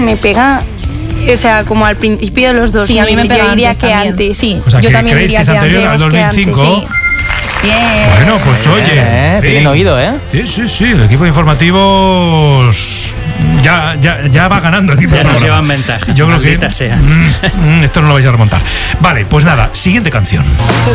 me pega, o sea, como al principio de los 2000. Sí, a mí me pega yo diría antes que también. antes. Sí, O sea, yo que también creéis diría que es que anterior antes. al que antes, 2005. Sí. Bien. Bueno, pues oye. Tienen oído, ¿eh? Sí, el equipo de informativos ya va ganando el equipo. Ya de nos programa. llevan ventaja. Yo creo que Maldita sea. esto no lo vais a remontar. Vale, pues nada, siguiente canción.